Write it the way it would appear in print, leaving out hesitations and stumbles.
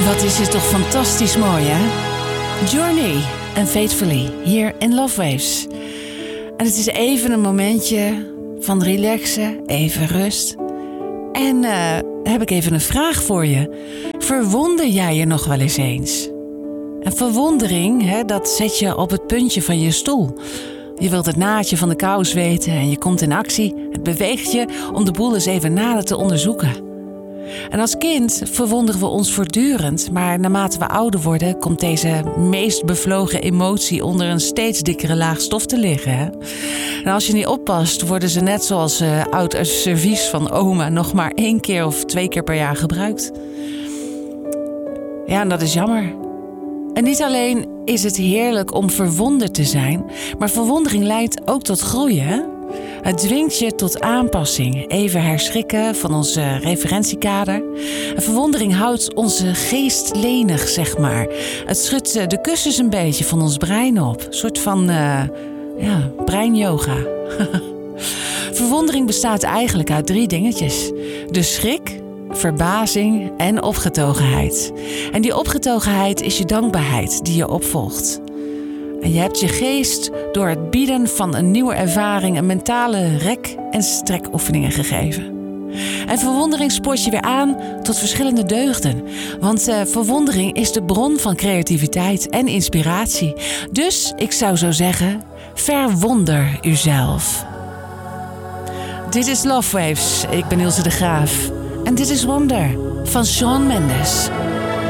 Wat is dit toch fantastisch mooi, hè? Journey en Faithfully, hier in Love Waves. En het is even een momentje van relaxen, even rust. En heb ik even een vraag voor je. Verwonder jij je nog wel eens? En verwondering, hè, dat zet je op het puntje van je stoel. Je wilt het naadje van de kous weten en je komt in actie. Het beweegt je om de boel eens even nader te onderzoeken. En als kind verwonderen we ons voortdurend, maar naarmate we ouder worden komt deze meest bevlogen emotie onder een steeds dikkere laag stof te liggen. Hè? En als je niet oppast, worden ze net zoals oud servies van oma nog maar 1 keer of 2 keer per jaar gebruikt. Ja, en dat is jammer. En niet alleen is het heerlijk om verwonderd te zijn, maar verwondering leidt ook tot groeien, hè? Het dwingt je tot aanpassing, even herschrikken van ons referentiekader. En verwondering houdt onze geest lenig, zeg maar. Het schudt de kussens een beetje van ons brein op. Een soort van, breinyoga. Verwondering bestaat eigenlijk uit 3 dingetjes. De schrik, verbazing en opgetogenheid. En die opgetogenheid is je dankbaarheid die je opvolgt. En je hebt je geest door het bieden van een nieuwe ervaring een mentale rek- en strekoefeningen gegeven. En verwondering spoort je weer aan tot verschillende deugden. Want verwondering is de bron van creativiteit en inspiratie. Dus ik zou zo zeggen, verwonder uzelf. Dit is Love Waves. Ik ben Ilse de Graaf. En dit is Wonder van Shawn Mendes.